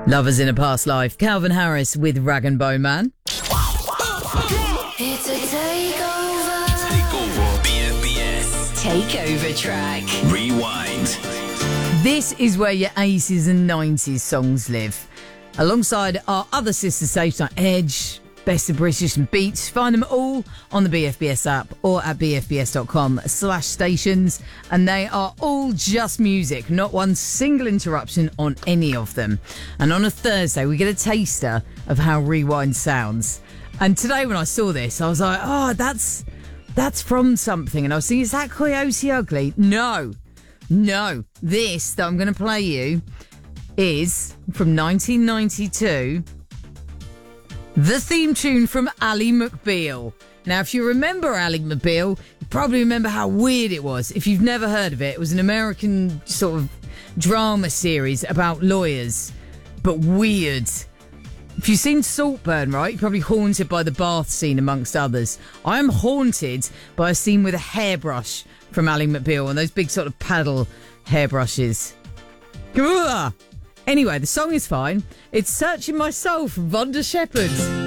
Lovers in a Past Life, Calvin Harris with Rag and Bone Man. It's a takeover. BFBS. Takeover track. Rewind. This is where your 80s and 90s songs live. Alongside our other sister stations like Edge, Best of British and Beats. Find them all on the BFBS app or at bfbs.com/stations. And they are all just music, not one single interruption on any of them. And on a Thursday, we get a taster of how Rewind sounds. And today when I saw this, I was like, oh, that's from something. And I was thinking, is that Coyote Ugly? No. This that I'm going to play you is from 1992. The theme tune from Ally McBeal. Now, if you remember Ally McBeal, you probably remember how weird it was. If you've never heard of it, it was an American sort of drama series about lawyers, but weird. If you've seen Saltburn, right, you're probably haunted by the bath scene, amongst others. I am haunted by a scene with a hairbrush from Ally McBeal and those big sort of paddle hairbrushes. Ugh. Anyway, the song is fine. It's Searching My Soul from Vonda Shepherd.